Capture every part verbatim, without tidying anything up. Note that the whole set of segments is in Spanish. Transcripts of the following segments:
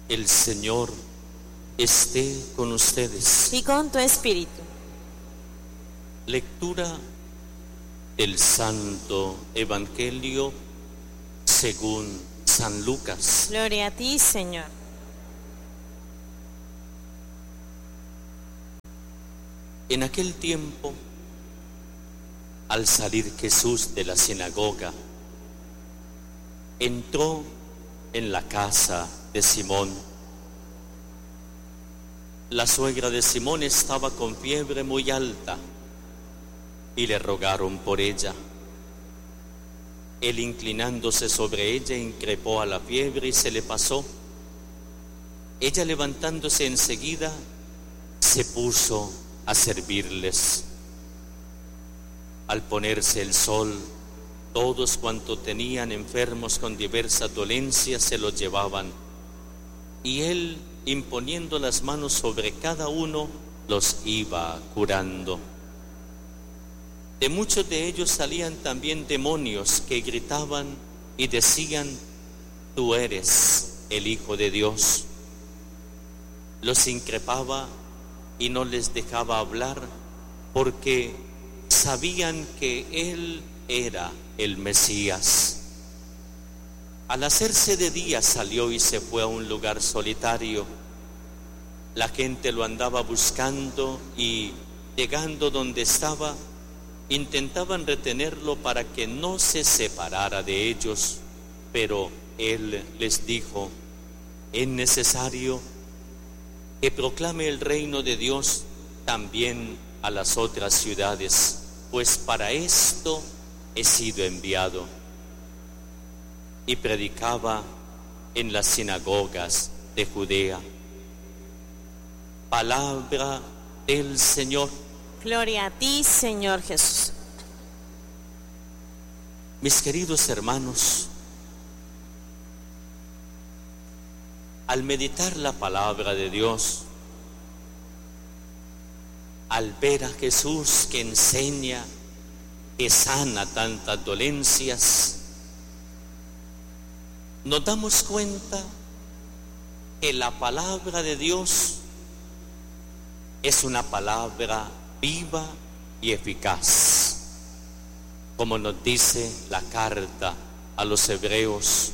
El Señor esté con ustedes. Y con tu espíritu. Lectura del Santo Evangelio según San Lucas. Gloria a ti, Señor. En aquel tiempo, al salir Jesús de la sinagoga, entró en la casa de Simón. La suegra de Simón estaba con fiebre muy alta y le rogaron por ella. Él, inclinándose sobre ella, increpó a la fiebre y se le pasó. Ella, levantándose enseguida, se puso a servirles. Al ponerse el sol, todos cuantos tenían enfermos con diversas dolencias se los llevaban, y él, imponiendo las manos sobre cada uno, los iba curando. De muchos de ellos salían también demonios que gritaban y decían: tú eres el Hijo de Dios. Los increpaba y no les dejaba hablar, porque sabían que él era el Mesías. Al hacerse de día salió y se fue a un lugar solitario. La gente lo andaba buscando y, llegando donde estaba, intentaban retenerlo para que no se separara de ellos, pero él les dijo: es necesario que proclame el reino de Dios también a las otras ciudades, pues para esto he sido enviado. Y predicaba en las sinagogas de Judea. Palabra del Señor. Gloria a ti, Señor Jesús. Mis queridos hermanos, al meditar la palabra de Dios, al ver a Jesús que enseña, que sana tantas dolencias, nos damos cuenta que la palabra de Dios es una palabra viva y eficaz, como nos dice la carta a los hebreos.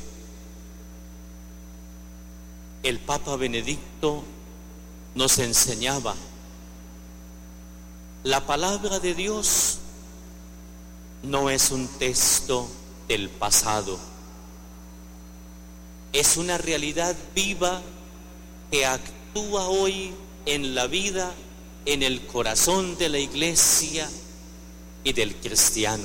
El Papa Benedicto nos enseñaba: la palabra de Dios no es un texto del pasado, es una realidad viva que actúa hoy en la vida, en el corazón de la Iglesia y del cristiano.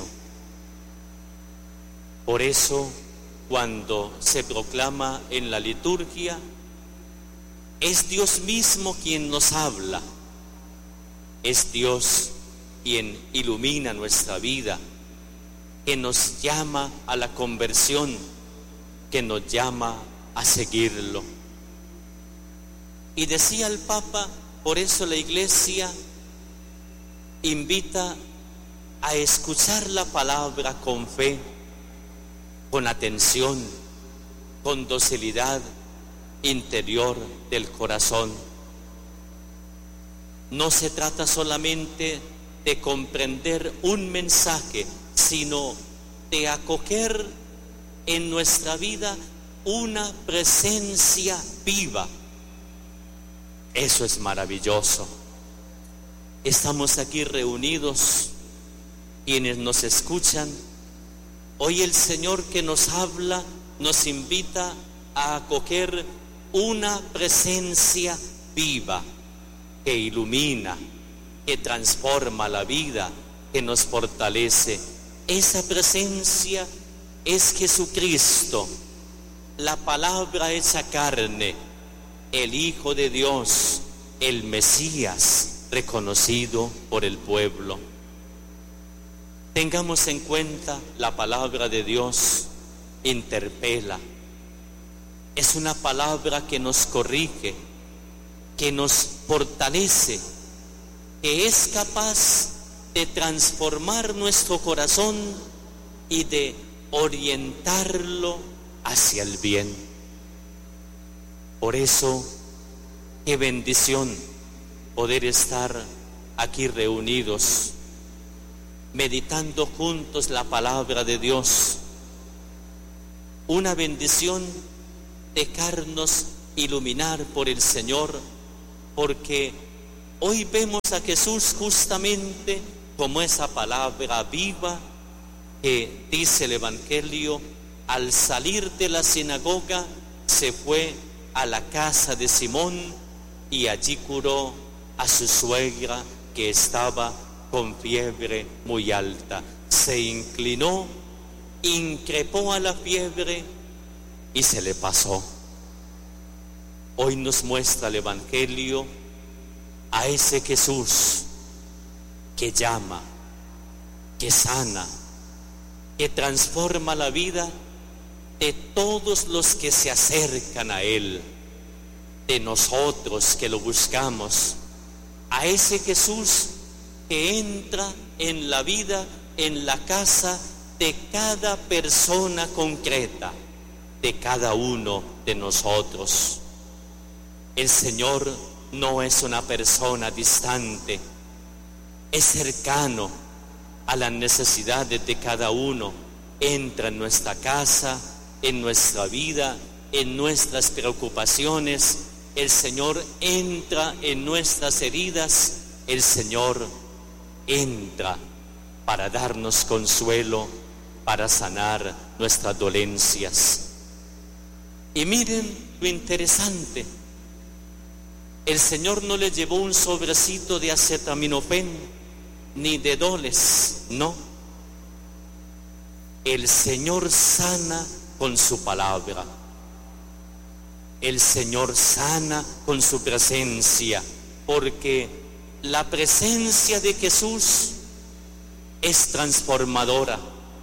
Por eso, cuando se proclama en la liturgia, es Dios mismo quien nos habla, es Dios quien ilumina nuestra vida, que nos llama a la conversión, que nos llama a seguirlo. Y decía el Papa, por eso la Iglesia invita a escuchar la palabra con fe, con atención, con docilidad interior del corazón. No se trata solamente de comprender un mensaje, sino de acoger en nuestra vida una presencia viva. Eso es maravilloso. Estamos aquí reunidos, quienes nos escuchan. Hoy el Señor que nos habla nos invita a acoger una presencia viva que ilumina, que transforma la vida, que nos fortalece. Esa presencia es Jesucristo, la palabra hecha carne, el Hijo de Dios, el Mesías reconocido por el pueblo. Tengamos en cuenta, la palabra de Dios interpela. Es una palabra que nos corrige, que nos fortalece, que es capaz de transformar nuestro corazón y de orientarlo hacia el bien. Por eso, qué bendición poder estar aquí reunidos, meditando juntos la palabra de Dios. Una bendición dejarnos iluminar por el Señor, porque hoy vemos a Jesús justamente como esa palabra viva que dice el Evangelio. Al salir de la sinagoga se fue a la casa de Simón y allí curó a su suegra que estaba con fiebre muy alta. Se inclinó, increpó a la fiebre y se le pasó. Hoy nos muestra el Evangelio a ese Jesús que llama, que sana, que transforma la vida de todos los que se acercan a Él, de nosotros que lo buscamos, a ese Jesús que entra en la vida, en la casa de cada persona concreta, de cada uno de nosotros. El Señor no es una persona distante, es cercano a las necesidades de cada uno. Entra en nuestra casa, en nuestra vida, en nuestras preocupaciones. El Señor entra en nuestras heridas. El Señor entra para darnos consuelo, para sanar nuestras dolencias. Y miren lo interesante. El Señor no le llevó un sobrecito de acetaminofén ni de doles, no. El Señor sana con su palabra. El Señor sana con su presencia, porque la presencia de Jesús es transformadora.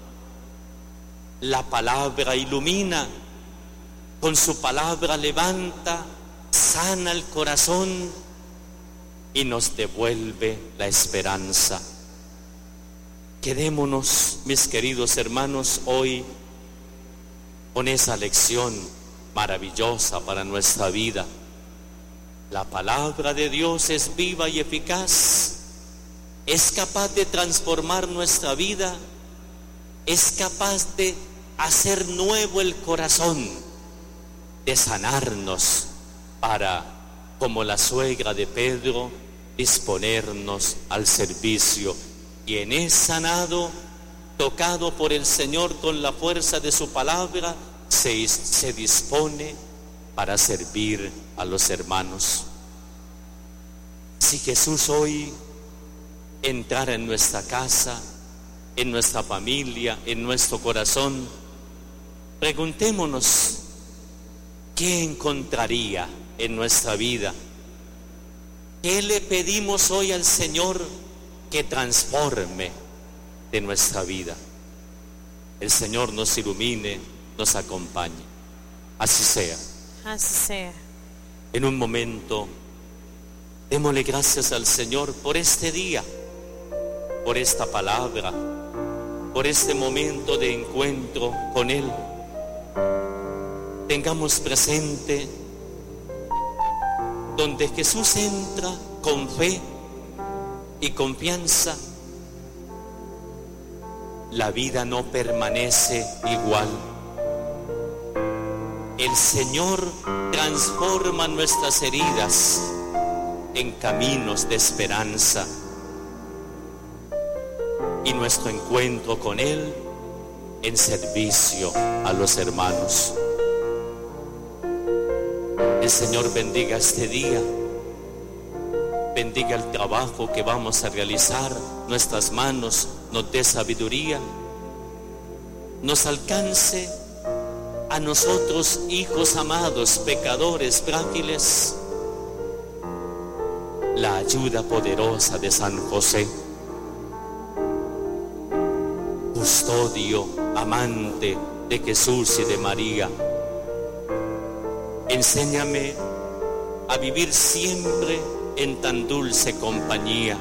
La palabra ilumina, con su palabra levanta, sana el corazón y nos devuelve la esperanza. Quedémonos, mis queridos hermanos, hoy con esa lección maravillosa para nuestra vida. La palabra de Dios es viva y eficaz, es capaz de transformar nuestra vida, es capaz de hacer nuevo el corazón, de sanarnos para, como la suegra de Pedro, disponernos al servicio. Quien es sanado, tocado por el Señor con la fuerza de su palabra, se, se dispone para servir a los hermanos. Si Jesús hoy entrara en nuestra casa, en nuestra familia, en nuestro corazón, preguntémonos, ¿qué encontraría en nuestra vida? ¿Qué le pedimos hoy al Señor que transforme de nuestra vida? El Señor nos ilumine, nos acompañe. Así sea. Así sea. En un momento, démosle gracias al Señor por este día, por esta palabra, por este momento de encuentro con Él. Tengamos presente donde Jesús entra con fe y confianza, la vida no permanece igual. El Señor transforma nuestras heridas en caminos de esperanza y nuestro encuentro con Él en servicio a los hermanos. El Señor bendiga este día, bendiga el trabajo que vamos a realizar, nuestras manos nos dé sabiduría, nos alcance a nosotros, hijos amados, pecadores, frágiles, la ayuda poderosa de San José, custodio, amante de Jesús y de María. Enséñame a vivir siempre en tan dulce compañía.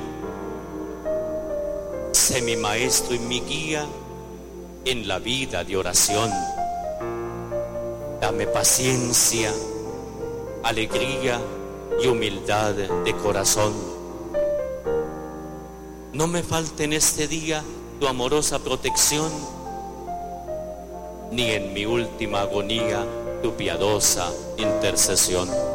Sé mi maestro y mi guía en la vida de oración. Dame paciencia alegría y humildad de corazón. No me falte en este día tu amorosa protección, ni en mi última agonía tu piadosa intercesión.